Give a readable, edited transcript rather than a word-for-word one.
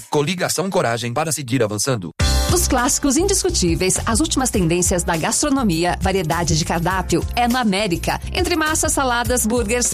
Coligação Coragem para seguir avançando. Os clássicos indiscutíveis, as últimas tendências da gastronomia, variedade de cardápio é no América. Entre massas, saladas, burgers,